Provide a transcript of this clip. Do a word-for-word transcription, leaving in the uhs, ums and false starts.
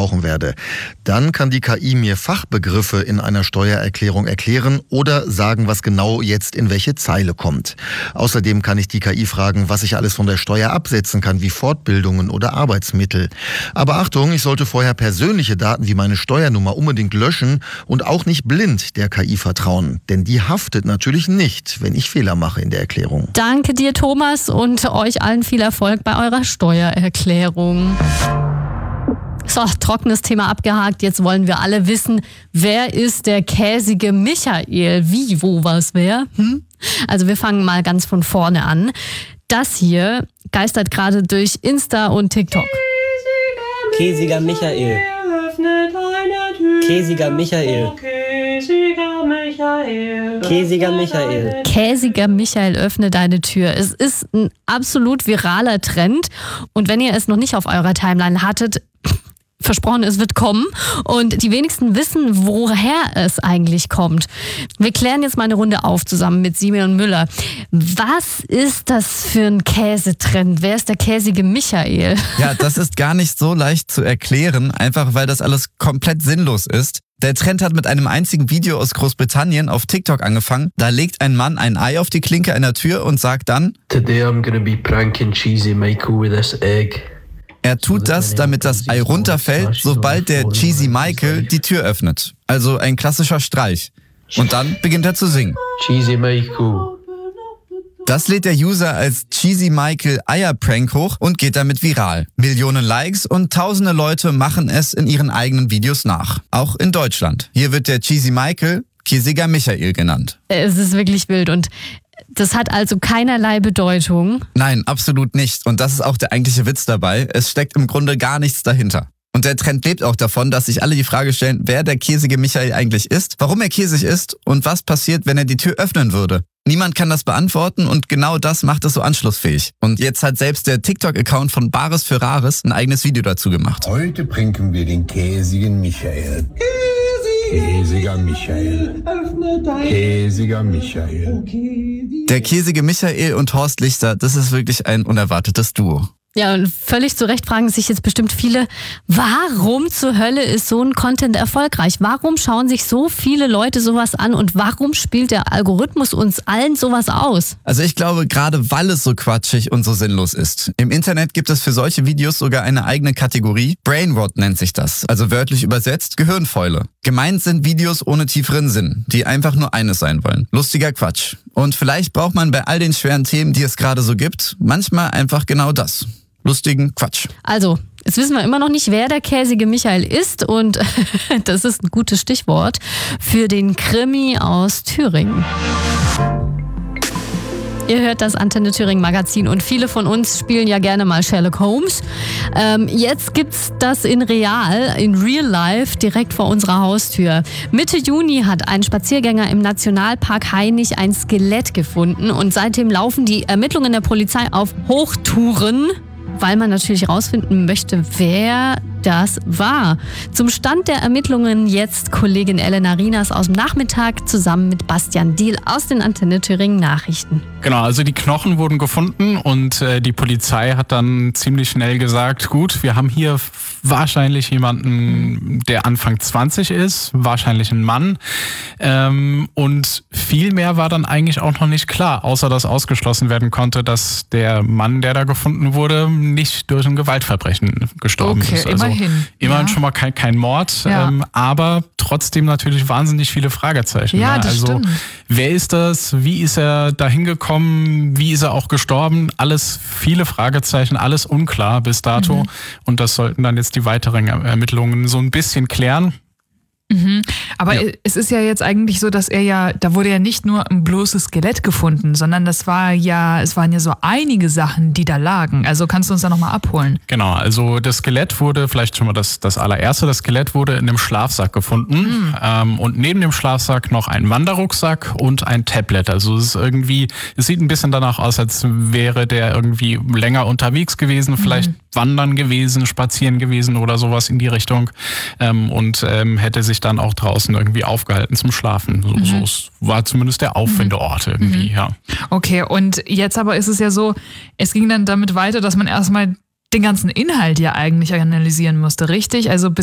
brauchen werde. Dann kann die K I mir Fachbegriffe in einer Steuererklärung erklären oder sagen, was genau jetzt in welche Zeile kommt. Außerdem kann ich die K I fragen, was ich alles von der Steuer absetzen kann, wie Fortbildungen oder Arbeitsmittel. Aber Achtung, ich sollte vorher persönliche Daten wie meine Steuernummer unbedingt löschen und auch nicht blind der K I vertrauen. Denn die haftet natürlich nicht, wenn ich Fehler mache in der Erklärung. Danke dir, Thomas, und euch allen viel Erfolg bei eurer Steuererklärung. So, trockenes Thema abgehakt. Jetzt wollen wir alle wissen, wer ist der käsige Michael? Wie, wo, was, wer? Hm? Also wir fangen mal ganz von vorne an. Das hier geistert gerade durch Insta und TikTok. Käsiger Michael. Käsiger Michael. Käsiger Michael. Käsiger Michael, öffne deine Tür. Es ist ein absolut viraler Trend. Und wenn ihr es noch nicht auf eurer Timeline hattet, versprochen, es wird kommen. Und die wenigsten wissen, woher es eigentlich kommt. Wir klären jetzt mal eine Runde auf zusammen mit Simeon Müller. Was ist das für ein Käsetrend? Wer ist der käsige Michael? Ja, das ist gar nicht so leicht zu erklären, einfach weil das alles komplett sinnlos ist. Der Trend hat mit einem einzigen Video aus Großbritannien auf TikTok angefangen. Da legt ein Mann ein Ei auf die Klinke einer Tür und sagt dann: Today I'm gonna be pranking Cheesy Michael with this egg. Er tut das, damit das Ei runterfällt, sobald der Cheesy Michael die Tür öffnet. Also ein klassischer Streich. Und dann beginnt er zu singen. Cheesy Michael. Das lädt der User als Cheesy Michael Eier-Prank hoch und geht damit viral. Millionen Likes und tausende Leute machen es in ihren eigenen Videos nach. Auch in Deutschland. Hier wird der Cheesy Michael Käsiger Michael genannt. Es ist wirklich wild und das hat also keinerlei Bedeutung. Nein, absolut nicht. Und das ist auch der eigentliche Witz dabei. Es steckt im Grunde gar nichts dahinter. Und der Trend lebt auch davon, dass sich alle die Frage stellen, wer der käsige Michael eigentlich ist, warum er käsig ist und was passiert, wenn er die Tür öffnen würde. Niemand kann das beantworten und genau das macht es so anschlussfähig. Und jetzt hat selbst der TikTok-Account von Bares für Rares ein eigenes Video dazu gemacht. Heute pranken wir den käsigen Michael. Käsiger Michael. Käsiger Michael. Der käsige Michael und Horst Lichter, das ist wirklich ein unerwartetes Duo. Ja, und völlig zu Recht fragen sich jetzt bestimmt viele, warum zur Hölle ist so ein Content erfolgreich? Warum schauen sich so viele Leute sowas an und warum spielt der Algorithmus uns allen sowas aus? Also ich glaube, gerade weil es so quatschig und so sinnlos ist. Im Internet gibt es für solche Videos sogar eine eigene Kategorie. Brainrot nennt sich das, also wörtlich übersetzt Gehirnfäule. Gemeint sind Videos ohne tieferen Sinn, die einfach nur eines sein wollen. Lustiger Quatsch. Und vielleicht braucht man bei all den schweren Themen, die es gerade so gibt, manchmal einfach genau das. Lustigen Quatsch. Also, jetzt wissen wir immer noch nicht, wer der käsige Michael ist und das ist ein gutes Stichwort für den Krimi aus Thüringen. Ihr hört das Antenne Thüringen Magazin und viele von uns spielen ja gerne mal Sherlock Holmes. Ähm, jetzt gibt's das in real, in real life, direkt vor unserer Haustür. Mitte Juni hat ein Spaziergänger im Nationalpark Hainich ein Skelett gefunden und seitdem laufen die Ermittlungen der Polizei auf Hochtouren, weil man natürlich rausfinden möchte, wer das war. Zum Stand der Ermittlungen jetzt Kollegin Elena Rinas aus dem Nachmittag zusammen mit Bastian Diehl aus den Antenne Thüringen Nachrichten. Genau, also die Knochen wurden gefunden und äh, die Polizei hat dann ziemlich schnell gesagt, gut, wir haben hier wahrscheinlich jemanden, der Anfang zwanzig ist, wahrscheinlich ein Mann. Ähm, und viel mehr war dann eigentlich auch noch nicht klar, außer dass ausgeschlossen werden konnte, dass der Mann, der da gefunden wurde, nicht durch ein Gewaltverbrechen gestorben okay, ist. Also immerhin. Immerhin ja. schon mal kein, kein Mord, Ja. ähm, aber trotzdem natürlich wahnsinnig viele Fragezeichen. Ja, ne? das Also stimmt. wer ist das? Wie ist er da hingekommen? Wie ist er auch gestorben? Alles viele Fragezeichen, alles unklar bis dato. Mhm. Und das sollten dann jetzt die weiteren Ermittlungen so ein bisschen klären. Mhm. Aber Ja. es ist ja jetzt eigentlich so, dass er ja, da wurde ja nicht nur ein bloßes Skelett gefunden, sondern das war ja, es waren ja so einige Sachen, die da lagen. Also kannst du uns da nochmal abholen? Genau, also das Skelett wurde, vielleicht schon mal das, das allererste, das Skelett wurde in einem Schlafsack gefunden. Mhm. Ähm, und neben dem Schlafsack noch ein Wanderrucksack und ein Tablet. Also es ist irgendwie, es sieht ein bisschen danach aus, als wäre der irgendwie länger unterwegs gewesen, vielleicht Mhm. wandern gewesen, spazieren gewesen oder sowas in die Richtung. Ähm, und ähm, hätte sich dann auch draußen irgendwie aufgehalten zum Schlafen. So, Mhm. so es war zumindest der Auffindeort irgendwie, ja. Okay, und jetzt aber ist es ja so, es ging dann damit weiter, dass man erstmal den ganzen Inhalt ja eigentlich analysieren musste, richtig? Also bis